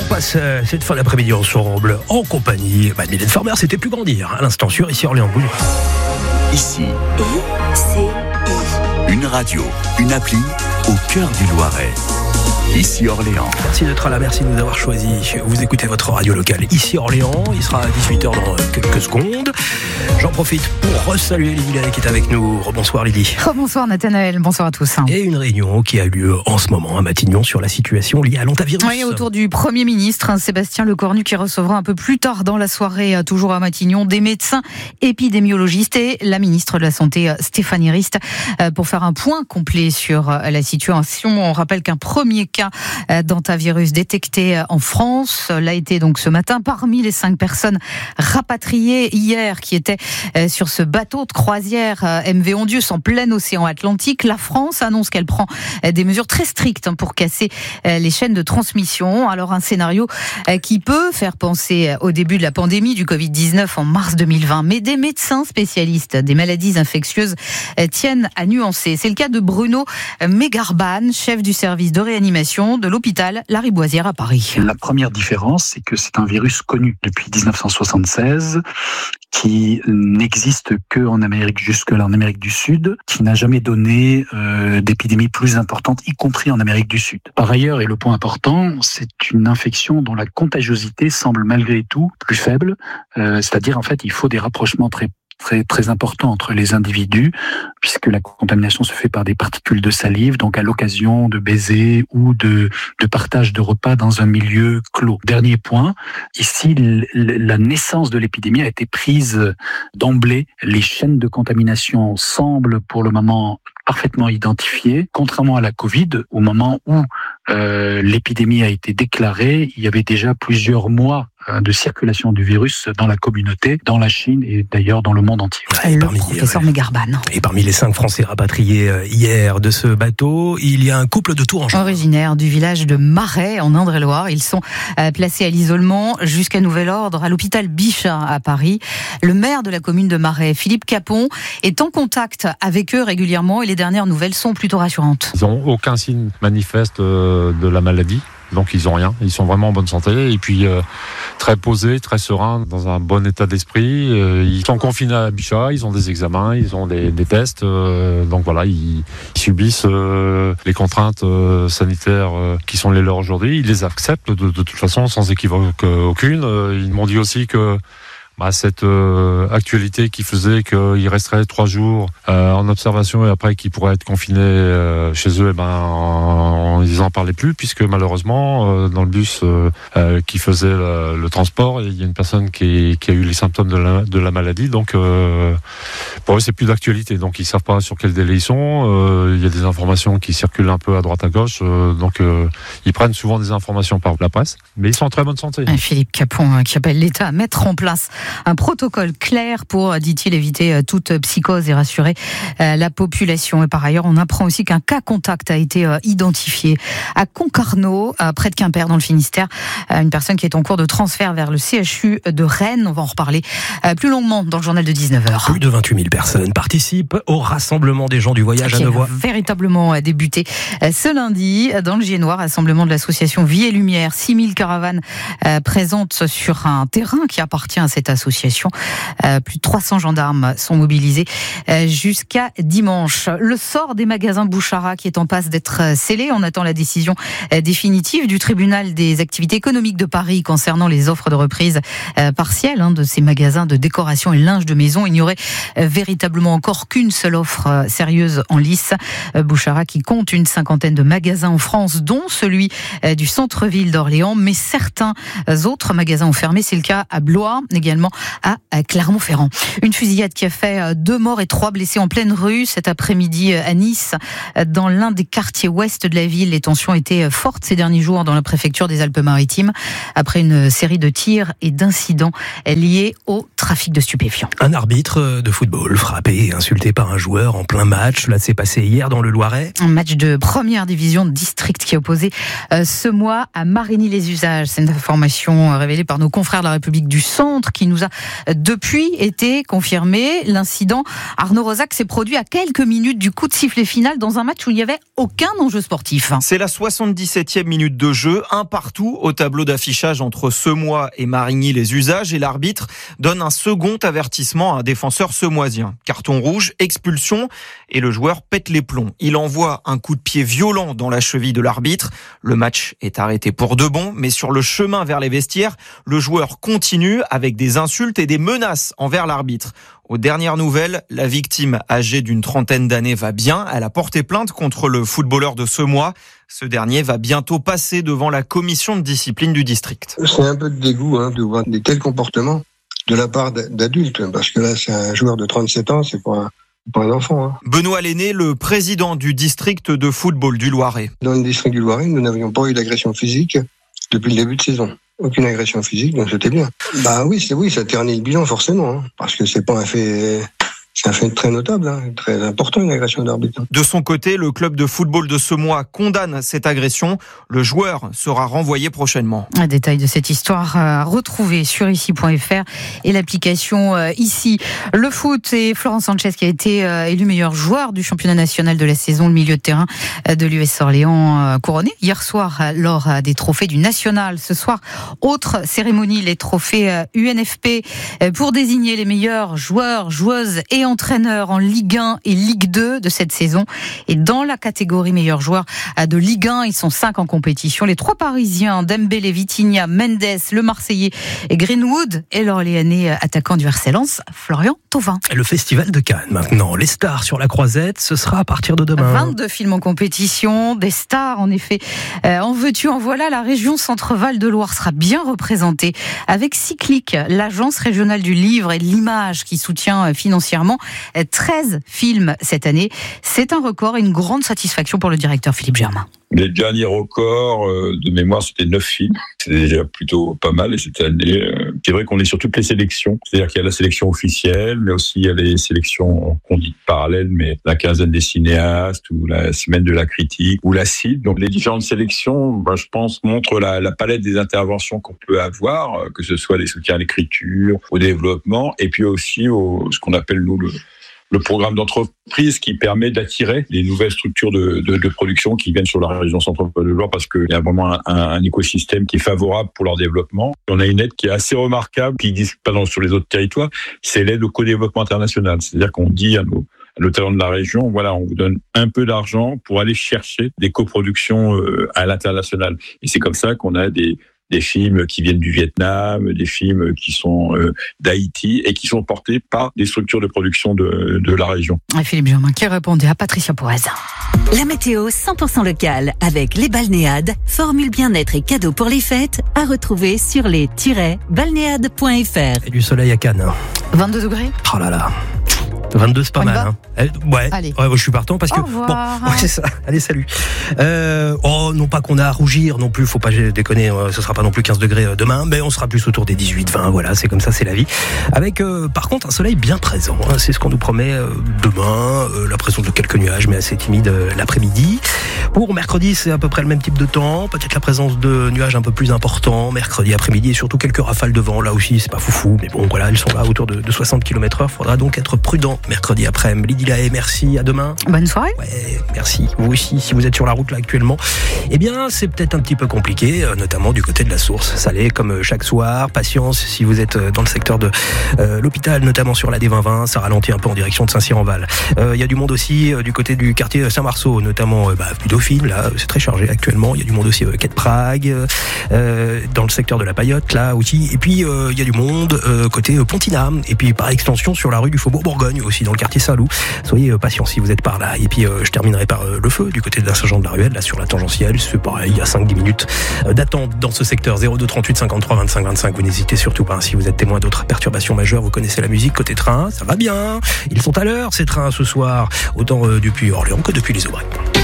passe cette fin d'après-midi ensemble, en compagnie de Mylène Farmer, c'était plus grandir. À l'instant sur Ici Orléans. Ici, une radio, une appli au cœur du Loiret. Ici Orléans. Merci d'être là, merci de nous avoir choisis. Vous écoutez votre radio locale Ici Orléans. Il sera à 18h dans quelques secondes. J'en profite pour saluer Lydie Gallet qui est avec nous. Rebonsoir Lydie. Rebonsoir Nathanaël, bonsoir à tous. Et une réunion qui a eu lieu en ce moment à Matignon sur la situation liée à l'hantavirus. Oui, autour du Premier ministre, Sébastien Lecornu, qui recevra un peu plus tard dans la soirée, toujours à Matignon, des médecins épidémiologistes et la ministre de la Santé, Stéphanie Rist, pour faire un point complet sur la situation. On rappelle qu'un premier cas d'hantavirus détecté en France l'a été donc ce matin parmi les 5 personnes rapatriées hier qui étaient sur ce bateau de croisière MV Ondius en plein océan Atlantique. La France annonce qu'elle prend des mesures très strictes pour casser les chaînes de transmission. Alors un scénario qui peut faire penser au début de la pandémie du Covid-19 en mars 2020, mais des médecins spécialistes des maladies infectieuses tiennent à nuancer. C'est le cas de Bruno Megarban, chef du service de réanimation de l'hôpital Lariboisière à Paris. La première différence, c'est que c'est un virus connu depuis 1976, qui n'existe que en Amérique, jusque-là en Amérique du Sud, qui n'a jamais donné d'épidémie plus importante, y compris en Amérique du Sud. Par ailleurs, et le point important, c'est une infection dont la contagiosité semble malgré tout plus faible, c'est-à-dire en fait il faut des rapprochements très important entre les individus, puisque la contamination se fait par des particules de salive, donc à l'occasion de baisers ou de partage de repas dans un milieu clos. Dernier point, ici, la naissance de l'épidémie a été prise d'emblée. Les chaînes de contamination semblent pour le moment parfaitement identifiées, contrairement à la Covid, au moment où l'épidémie a été déclarée, il y avait déjà plusieurs mois de circulation du virus dans la communauté, dans la Chine et d'ailleurs dans le monde entier. Le professeur Megarban. Et parmi les 5 Français rapatriés hier de ce bateau, il y a un couple de Tourangeaux. Originaires du village de Marais, en Indre-et-Loire. Ils sont placés à l'isolement jusqu'à nouvel ordre à l'hôpital Bichat à Paris. Le maire de la commune de Marais, Philippe Capon, est en contact avec eux régulièrement et les dernières nouvelles sont plutôt rassurantes. Ils n'ont aucun signe manifeste de la maladie. Donc ils ont rien, ils sont vraiment en bonne santé et puis très posés, très sereins, dans un bon état d'esprit. Ils sont confinés à Bichat, ils ont des examens, ils ont des tests, donc voilà, ils subissent les contraintes sanitaires qui sont les leurs aujourd'hui. Ils les acceptent de toute façon sans équivoque aucune. Ils m'ont dit aussi que cette actualité qui faisait qu'ils resteraient 3 jours en observation et après qu'ils pourraient être confinés chez eux, ils en parlaient plus puisque malheureusement dans le bus qui faisait le transport, il y a une personne qui a eu les symptômes de la maladie, donc pour eux c'est plus d'actualité, donc ils savent pas sur quel délai ils sont. Il y a des informations qui circulent un peu à droite à gauche, donc ils prennent souvent des informations par la presse, mais ils sont en très bonne santé. Philippe Capon qui appelle l'État à mettre en place un protocole clair pour, dit-il, éviter toute psychose et rassurer la population. Et par ailleurs, on apprend aussi qu'un cas contact a été identifié à Concarneau, près de Quimper, dans le Finistère. Une personne qui est en cours de transfert vers le CHU de Rennes. On va en reparler plus longuement dans le journal de 19h. Plus de 28 000 personnes participent au rassemblement des gens du voyage à Nevoy. Véritablement débuté ce lundi dans le Giennois, rassemblement de l'association Vie et Lumière. 6 000 caravanes présentes sur un terrain qui appartient à cette association. Plus de 300 gendarmes sont mobilisés jusqu'à dimanche. Le sort des magasins Bouchara qui est en passe d'être scellé. On attend la décision définitive du tribunal des activités économiques de Paris concernant les offres de reprise partielle de ces magasins de décoration et linge de maison. Il n'y aurait véritablement encore qu'une seule offre sérieuse en lice. Bouchara qui compte une 50aine de magasins en France, dont celui du centre-ville d'Orléans, mais certains autres magasins ont fermé. C'est le cas à Blois, également à Clermont-Ferrand. Une fusillade qui a fait 2 morts et 3 blessés en pleine rue cet après-midi à Nice, dans l'un des quartiers ouest de la ville. Les tensions étaient fortes ces derniers jours dans la préfecture des Alpes-Maritimes après une série de tirs et d'incidents liés au trafic de stupéfiants. Un arbitre de football frappé et insulté par un joueur en plein match. Cela s'est passé hier dans le Loiret. Un match de première division de district qui est opposé ce mois à Marigny-les-Usages. C'est une information révélée par nos confrères de la République du Centre qui nous nous a depuis été confirmé. L'incident, Arnaud Rosac, s'est produit à quelques minutes du coup de sifflet final dans un match où il n'y avait aucun enjeu sportif. C'est la 77e minute de jeu, un partout au tableau d'affichage entre Semois et Marigny-les-Usages, et l'arbitre donne un second avertissement à un défenseur semoisien. Carton rouge, expulsion, et le joueur pète les plombs. Il envoie un coup de pied violent dans la cheville de l'arbitre. Le match est arrêté pour de bon, mais sur le chemin vers les vestiaires, le joueur continue avec des insultes et des menaces envers l'arbitre. Aux dernières nouvelles, la victime, âgée d'une trentaine d'années, va bien. Elle a porté plainte contre le footballeur de Semois. Ce dernier va bientôt passer devant la commission de discipline du district. C'est un peu de dégoût de voir des tels comportements de la part d'adultes, parce que là, c'est un joueur de 37 ans, c'est pas un enfant. Benoît Lenné, le président du district de football du Loiret. Dans le district du Loiret, nous n'avions pas eu d'agression physique depuis le début de saison. Aucune agression physique, donc c'était bien. Oui, ça ternit le bilan forcément, parce que c'est pas un fait très notable, très important, une agression d'arbitre. De son côté, le club de football de Semois condamne cette agression. Le joueur sera renvoyé prochainement. Un détail de cette histoire à retrouver sur ici.fr et l'application ici. Le foot, et Florent Sanchez qui a été élu meilleur joueur du championnat national de la saison, le milieu de terrain de l'US Orléans couronné hier soir lors des trophées du national. Ce soir, autre cérémonie, les trophées UNFP pour désigner les meilleurs joueurs, joueuses et entraîneurs en Ligue 1 et Ligue 2 de cette saison. Et dans la catégorie meilleurs joueurs de Ligue 1, ils sont 5 en compétition. Les 3 Parisiens, Dembélé, Vitinha, Mendes, le Marseillais et Greenwood, et l'Orléanais attaquant du RC Lens, Florian Thauvin. Le festival de Cannes maintenant. Les stars sur la croisette, ce sera à partir de demain. 22 films en compétition, des stars en effet. En veux-tu, en voilà, la région Centre-Val de Loire sera bien représentée avec Cyclic, l'agence régionale du livre et de l'image qui soutient financièrement 13 films cette année. C'est un record et une grande satisfaction pour le directeur Philippe Germain. Les derniers records de mémoire, c'était 9 films. C'est déjà plutôt pas mal. Et cette année, c'est vrai qu'on est sur toutes les sélections. C'est-à-dire qu'il y a la sélection officielle, mais aussi il y a les sélections qu'on dit parallèles, mais la quinzaine des cinéastes, ou la semaine de la critique, ou la CID. Donc les différentes sélections, je pense, montrent la palette des interventions qu'on peut avoir, que ce soit des soutiens à l'écriture, au développement, et puis aussi ce qu'on appelle, nous, le programme d'entreprise qui permet d'attirer les nouvelles structures de production qui viennent sur la région Centre-Val de Loire, parce qu'il y a vraiment un écosystème qui est favorable pour leur développement. On a une aide qui est assez remarquable, qui n'existe pas sur les autres territoires, c'est l'aide au co-développement international. C'est-à-dire qu'on dit à nos talents de la région, voilà, on vous donne un peu d'argent pour aller chercher des coproductions à l'international. Et c'est comme ça qu'on a des films qui viennent du Vietnam, des films qui sont d'Haïti et qui sont portés par des structures de production de la région. Philippe Germain qui répondait à Patricia Pourez. La météo 100% locale avec les balnéades, formule bien-être et cadeaux pour les fêtes à retrouver sur les-balnéades.fr. Et du soleil à Cannes. 22 degrés. Oh là là. 22, c'est pas mal. Ouais. Allez. Ouais, je suis partant parce que. Au revoir. Bon, c'est ça. Allez, salut. Non pas qu'on a à rougir non plus, faut pas déconner, ce sera pas non plus 15 degrés demain, mais on sera plus autour des 18-20, voilà, c'est comme ça, c'est la vie. Avec, par contre, un soleil bien présent, c'est ce qu'on nous promet demain, la présence de quelques nuages, mais assez timides l'après-midi. Pour mercredi, c'est à peu près le même type de temps, peut-être la présence de nuages un peu plus importants, mercredi après-midi, et surtout quelques rafales de vent, là aussi, c'est pas foufou, mais bon, voilà, elles sont là autour de 60 km/h, faudra donc être prudent mercredi après-midi. Lydie Lahaye, merci, à demain. Bonne soirée. Ouais, merci. Vous aussi, si vous êtes sur la route là actuellement, eh bien, c'est peut-être un petit peu compliqué, notamment du côté de la Source. Ça l'est comme chaque soir. Patience si vous êtes dans le secteur de l'hôpital, notamment sur la D2020, ça ralentit un peu en direction de Saint-Cyr-en-Val. Il y a du monde aussi du côté du quartier Saint-Marceau, notamment du Dauphine, là, c'est très chargé actuellement. Il y a du monde aussi quai de Prague, dans le secteur de la Paillote, là aussi. Et puis, il y a du monde côté Pontina. Et puis, par extension, sur la rue du Faubourg Bourgogne, aussi dans le quartier Saint-Loup. Soyez patients si vous êtes par là. Et puis, je terminerai par le feu du côté de la Saint-Jean-de-la-Ruelle, là, sur la tangentielle. C'est pareil, il y a 5-10 minutes d'attente dans ce secteur. 02 38 53 25 25. Vous n'hésitez surtout pas. Si vous êtes témoin d'autres perturbations majeures, vous connaissez la musique côté train. Ça va bien. Ils sont à l'heure, ces trains, ce soir, autant depuis Orléans que depuis les Aubrais.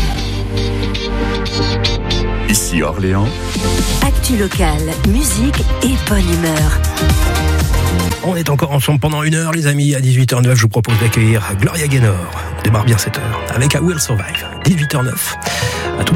Ici Orléans. Actu locale, musique et bonne humeur. On est encore ensemble pendant 1 heure, les amis. À 18h09, je vous propose d'accueillir Gloria Gaynor. On démarre bien cette heure avec I Will Survive. 18h09.